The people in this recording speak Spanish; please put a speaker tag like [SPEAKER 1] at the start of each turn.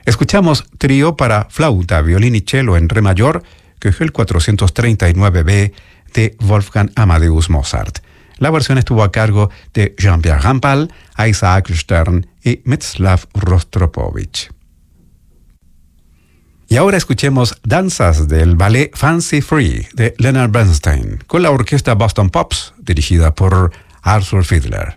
[SPEAKER 1] Escuchamos Trío para flauta, violín y cello en re mayor, que es el 439b de Wolfgang Amadeus Mozart. La versión estuvo a cargo de Jean-Pierre Rampal, Isaac Stern y Mstislav Rostropovich. Y ahora escuchemos danzas del ballet Fancy Free de Leonard Bernstein con la orquesta Boston Pops dirigida por Arthur Fiedler.